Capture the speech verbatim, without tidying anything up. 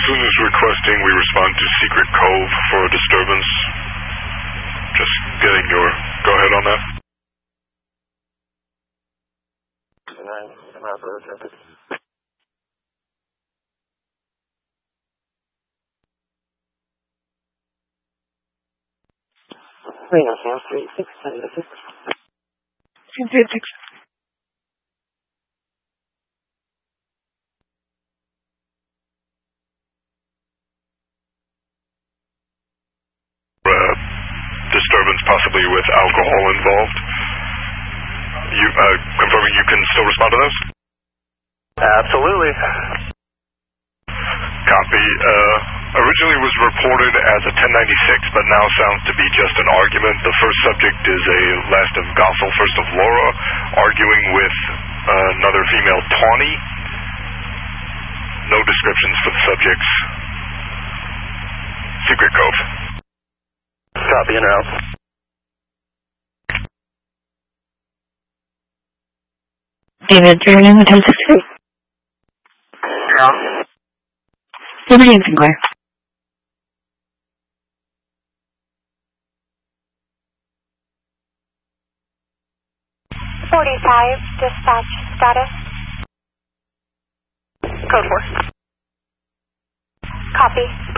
person is requesting we respond to Secret Cove for a disturbance. Just getting your go-ahead on that. Reno, Sam Street, six seventy-six. six seventy-six. Uh, disturbance possibly with alcohol involved. You, uh, confirming you can still respond to those? Absolutely. Copy. Uh, originally was reported as a ten ninety-six, but now sounds to be just an argument. The first subject is a last of Gossel, first of Laura, arguing with uh, another female, Tawny. No descriptions for the subjects. Secret Cove. Copy and out. David, you're in the ten sixty-three. Yeah. Liberty and Sinclair. forty-five, dispatch status. Code four. Copy.